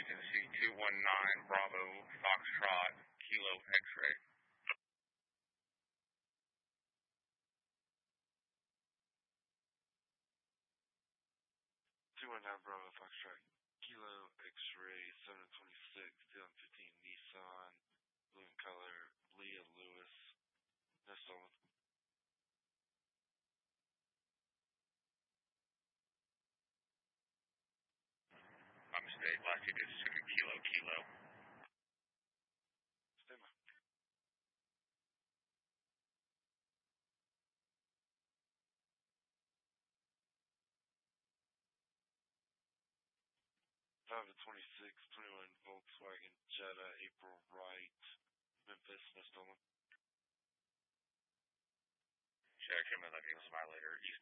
Houston C219 Bravo Foxtrot Kilo X-ray. 219 Bravo Foxtrot Kilo X-ray 726 2015 Nissan blue in color Leah Lewis. No stolen. My mistake. Last two digits took a kilo. Stand by. 5-26-21 Volkswagen Jetta April Wright Memphis. No stolen. Check him in the vehicle violator.